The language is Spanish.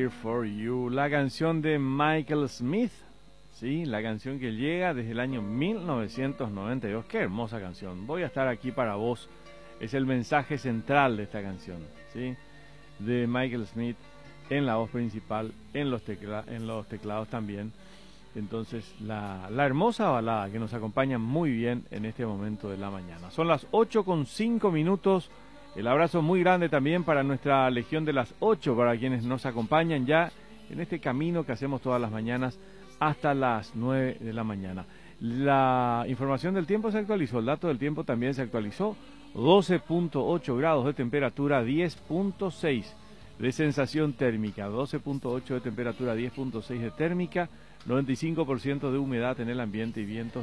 Here For You, la canción de Michael Smith, sí, la canción que llega desde el año 1992. Qué hermosa canción. Voy a estar aquí para vos. Es el mensaje central de esta canción, sí, de Michael Smith en la voz principal, en los teclados también. Entonces, la hermosa balada que nos acompaña muy bien en este momento de la mañana. Son las 8:05. El abrazo muy grande también para nuestra Legión de las 8, para quienes nos acompañan ya en este camino que hacemos todas las mañanas hasta las 9 de la mañana. La información del tiempo se actualizó, el dato del tiempo también se actualizó. 12.8 grados de temperatura, 10.6 de sensación térmica, 12.8 de temperatura, 10.6 de térmica, 95% de humedad en el ambiente y vientos